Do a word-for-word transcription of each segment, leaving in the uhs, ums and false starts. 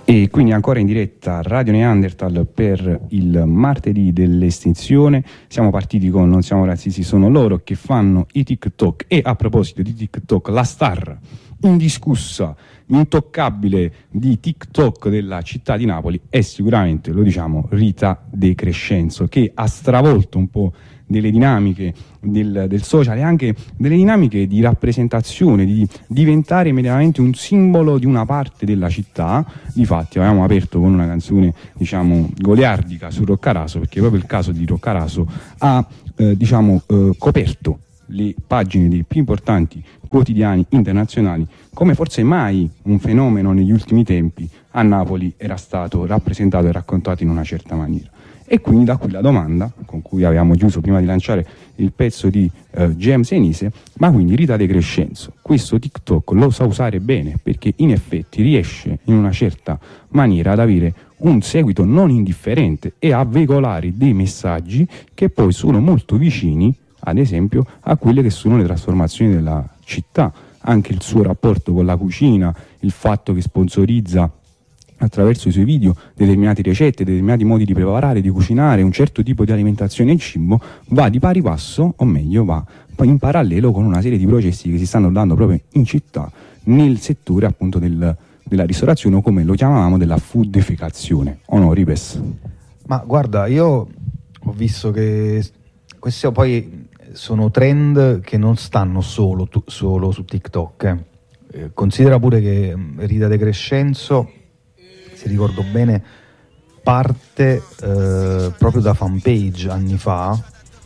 E quindi ancora in diretta Radio Neanderthal per il martedì dell'estinzione. Siamo partiti con Non siamo razzisti, sono loro che fanno i TikTok. E a proposito di TikTok, la star indiscussa, intoccabile di TikTok della città di Napoli è sicuramente, lo diciamo, Rita De Crescenzo, che ha stravolto un po' delle dinamiche del, del social e anche delle dinamiche di rappresentazione, di diventare immediatamente un simbolo di una parte della città. Difatti avevamo aperto con una canzone, diciamo, goliardica su Roccaraso, perché proprio il caso di Roccaraso ha eh, diciamo eh, coperto le pagine dei più importanti quotidiani internazionali, come forse mai un fenomeno negli ultimi tempi a Napoli era stato rappresentato e raccontato in una certa maniera. E quindi da qui la domanda con cui avevamo chiuso prima di lanciare il pezzo di eh, James Enise: ma quindi Rita De Crescenzo questo TikTok lo sa usare bene? Perché in effetti riesce in una certa maniera ad avere un seguito non indifferente e a veicolare dei messaggi che poi sono molto vicini, ad esempio, a quelle che sono le trasformazioni della città. Anche il suo rapporto con la cucina, il fatto che sponsorizza attraverso i suoi video determinate ricette, determinati modi di preparare, di cucinare, un certo tipo di alimentazione e cibo, va di pari passo, o meglio va in parallelo con una serie di processi che si stanno dando proprio in città nel settore appunto del, della ristorazione, o come lo chiamavamo della foodificazione, o no, Ripes? Ma guarda, io ho visto che questi poi sono trend che non stanno solo, tu, solo su TikTok. Eh. Eh, considera pure che Rita De Crescenzo, se ricordo bene, parte eh, proprio da fanpage anni fa,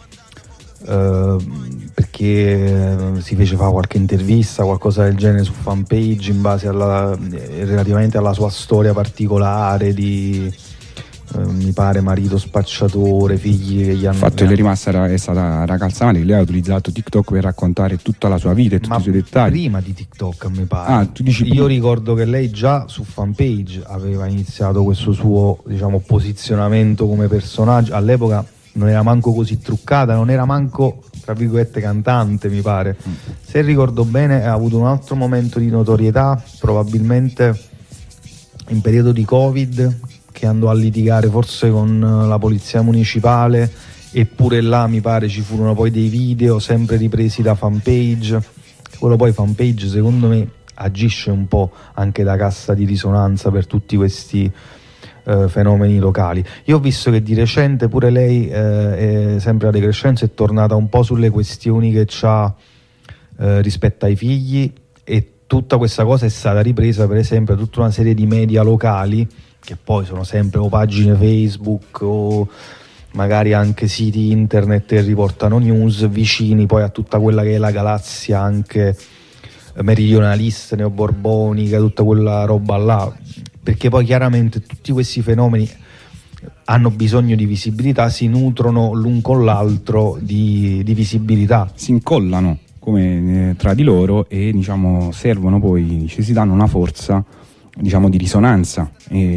eh, perché si fece fare qualche intervista, qualcosa del genere su fanpage in base alla, eh, relativamente alla sua storia particolare di eh, mi pare marito spacciatore, figli che gli hanno... Il fatto che le è rimasta è stata racalzata, lei ha utilizzato TikTok per raccontare tutta la sua vita e tutti Ma i suoi dettagli. Prima di TikTok, mi pare. Ah, tu dici Io prima. ricordo che lei già su fanpage aveva iniziato questo suo, diciamo, posizionamento come personaggio. All'epoca non era manco così truccata, non era manco, tra virgolette, cantante, mi pare. Mm. Se ricordo bene, ha avuto un altro momento di notorietà, probabilmente in periodo di Covid, che andò a litigare forse con la polizia municipale, eppure là mi pare ci furono poi dei video sempre ripresi da fanpage. Quello poi fanpage secondo me agisce un po' anche da cassa di risonanza per tutti questi eh, fenomeni locali. Io ho visto che di recente pure lei, eh, è, sempre la De Crescenzo, è tornata un po' sulle questioni che c'ha eh, rispetto ai figli, e tutta questa cosa è stata ripresa per esempio da tutta una serie di media locali, che poi sono sempre o pagine Facebook o magari anche siti internet che riportano news vicini poi a tutta quella che è la galassia anche meridionalista, neoborbonica, tutta quella roba là, perché poi chiaramente tutti questi fenomeni hanno bisogno di visibilità, si nutrono l'un con l'altro di, di visibilità, si incollano come eh, tra di loro e diciamo servono poi, ci si danno una forza, diciamo, di risonanza.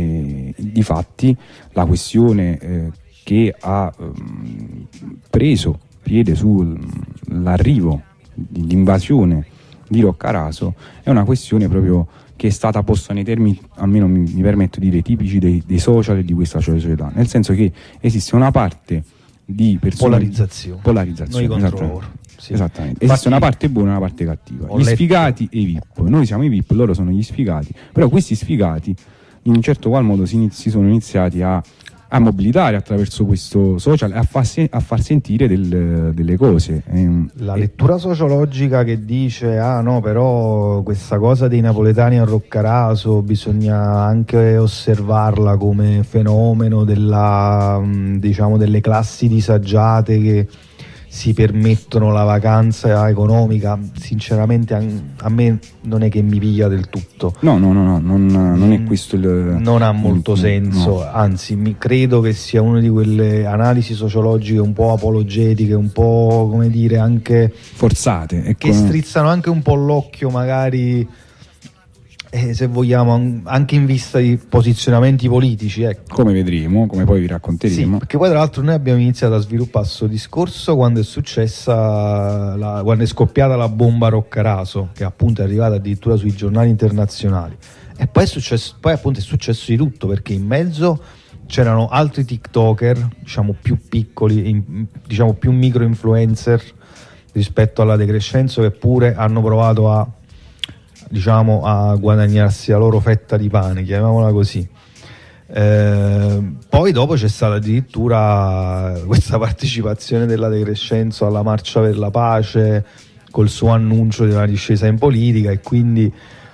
E difatti la questione eh, che ha ehm, preso piede sull'arrivo dell'invasione di Roccaraso è una questione proprio che è stata posta nei termini, almeno mi, mi permetto di dire, tipici dei, dei social e di questa società, nel senso che esiste una parte di persone, polarizzazione, polarizzazione noi contro loro. Sì. Esattamente. Esiste una parte buona e una parte cattiva. Gli letto. sfigati e i V I P. Noi siamo i V I P, loro sono gli sfigati. Però questi sfigati in un certo qual modo si, inizi, si sono iniziati a, a mobilitare attraverso questo social e a far, se, a far sentire del, delle cose. La lettura sociologica che dice ah no, però questa cosa dei napoletani a Roccaraso bisogna anche osservarla come fenomeno della, diciamo, delle classi disagiate che si permettono la vacanza economica, sinceramente a me non è che mi piglia del tutto. No, no, no, no non, non è questo il... Non ha molto il, senso, no. Anzi mi credo che sia una di quelle analisi sociologiche un po' apologetiche, un po', come dire, anche... forzate. Ecco. Che strizzano anche un po' l'occhio magari... Eh, se vogliamo anche in vista di posizionamenti politici, ecco. Come vedremo, come poi vi racconteremo. Sì, perché poi tra l'altro noi abbiamo iniziato a sviluppare questo discorso quando è successa la, quando è scoppiata la bomba Roccaraso, che appunto è arrivata addirittura sui giornali internazionali, E poi è successo, poi appunto è successo di tutto, perché in mezzo c'erano altri TikToker, diciamo più piccoli, in, diciamo più micro influencer rispetto alla De Crescenzo, che pure hanno provato a, diciamo, a guadagnarsi la loro fetta di pane, chiamiamola così. Eh, poi dopo c'è stata addirittura questa partecipazione della De Crescenzo alla Marcia per la Pace col suo annuncio di una discesa in politica, e quindi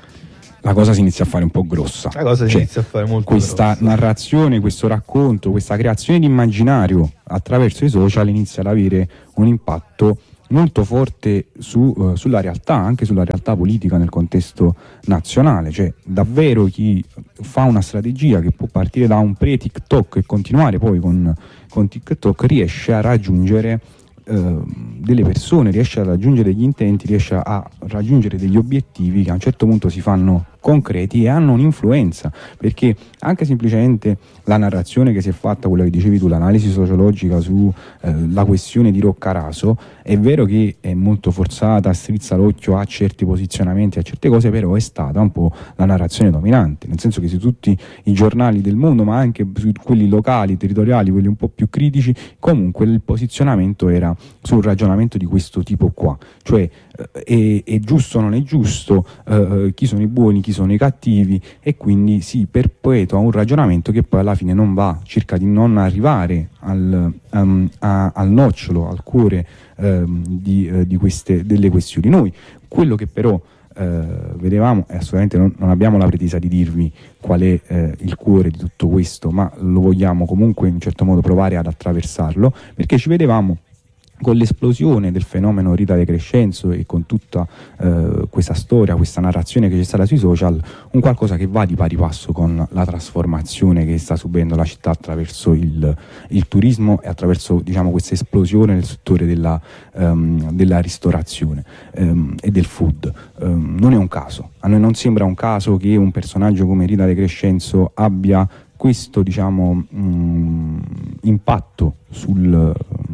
la cosa si inizia a fare un po' grossa. La cosa si cioè, inizia a fare molto questa grossa. narrazione, questo racconto, questa creazione di immaginario attraverso i social inizia ad avere un impatto molto forte su, uh, sulla realtà, anche sulla realtà politica nel contesto nazionale. Cioè, davvero chi fa una strategia che può partire da un pre-TikTok e continuare poi con, con TikTok riesce a raggiungere uh, delle persone, riesce a raggiungere degli intenti, riesce a raggiungere degli obiettivi che a un certo punto si fanno concreti e hanno un'influenza, perché anche semplicemente la narrazione che si è fatta, quella che dicevi tu, l'analisi sociologica sulla eh, questione di Roccaraso, è vero che è molto forzata, strizza l'occhio a certi posizionamenti, a certe cose, però è stata un po' la narrazione dominante, nel senso che su tutti i giornali del mondo, ma anche su quelli locali, territoriali, quelli un po' più critici, comunque il posizionamento era sul ragionamento di questo tipo qua, cioè eh, è, è giusto o non è giusto, eh, chi sono i buoni, chi sono i cattivi, e quindi si perpetua un ragionamento che poi alla fine non va, cerca di non arrivare al, um, a, al nocciolo, al cuore um, di, uh, di queste, delle questioni. Noi quello che però Uh, vedevamo, e assolutamente non, non abbiamo la pretesa di dirvi qual è uh, il cuore di tutto questo, ma lo vogliamo comunque in un certo modo provare ad attraversarlo, perché ci vedevamo con l'esplosione del fenomeno Rita De Crescenzo e con tutta uh, questa storia, questa narrazione che c'è stata sui social, un qualcosa che va di pari passo con la trasformazione che sta subendo la città attraverso il, il turismo e attraverso, diciamo, questa esplosione nel settore della, um, della ristorazione um, e del food. Um, non è un caso, a noi non sembra un caso che un personaggio come Rita De Crescenzo abbia questo, diciamo, um, impatto sul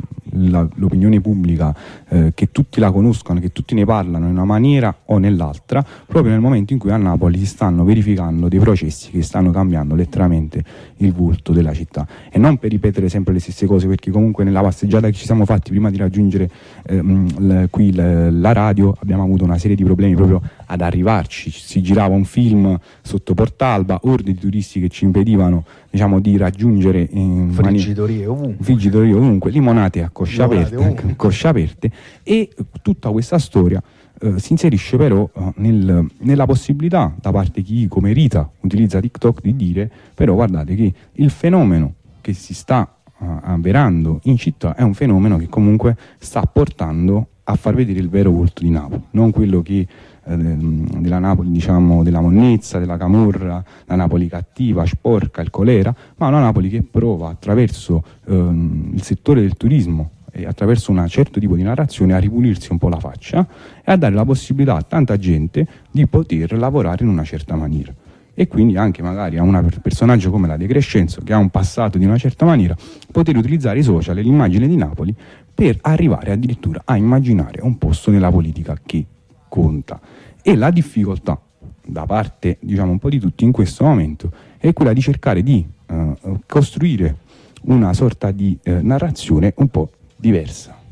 La, l'opinione pubblica, eh, che tutti la conoscono, che tutti ne parlano in una maniera o nell'altra, proprio nel momento in cui a Napoli si stanno verificando dei processi che stanno cambiando letteralmente il volto della città. E non per ripetere sempre le stesse cose, perché comunque nella passeggiata che ci siamo fatti prima di raggiungere ehm, l- qui l- la radio abbiamo avuto una serie di problemi proprio ad arrivarci. Si girava un film sotto Portalba, orde di turisti che ci impedivano, diciamo, di raggiungere in friggidorie ovunque, friggidorie ovunque, limonate a cosce aperte, cosce aperte, e tutta questa storia eh, si inserisce però eh, nel, nella possibilità da parte di chi come Rita utilizza TikTok di dire: però guardate che il fenomeno che si sta uh, avverando in città è un fenomeno che comunque sta portando a far vedere il vero volto di Napoli, non quello che della Napoli, diciamo, della monnezza, della camorra, la Napoli cattiva, sporca, il colera, ma una Napoli che prova attraverso ehm, il settore del turismo e attraverso un certo tipo di narrazione a ripulirsi un po' la faccia e a dare la possibilità a tanta gente di poter lavorare in una certa maniera. E quindi anche magari a un personaggio come la De Crescenzo, che ha un passato di una certa maniera, poter utilizzare i social e l'immagine di Napoli per arrivare addirittura a immaginare un posto nella politica che conta. E la difficoltà da parte, diciamo, un po' di tutti in questo momento è quella di cercare di uh, costruire una sorta di uh, narrazione un po' diversa.